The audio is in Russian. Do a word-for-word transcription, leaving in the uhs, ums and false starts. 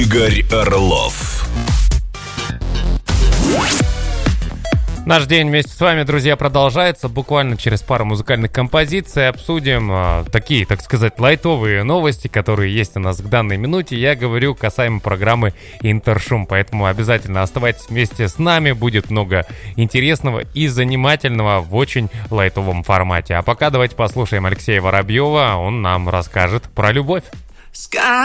Игорь Орлов. Наш день вместе с вами, друзья, продолжается. Буквально через пару музыкальных композиций обсудим а, такие, так сказать, лайтовые новости, которые есть у нас к данной минуте. Я говорю касаемо программы «Интершум», поэтому обязательно оставайтесь вместе с нами. Будет много интересного и занимательного в очень лайтовом формате. А пока давайте послушаем Алексея Воробьева. Он нам расскажет про любовь.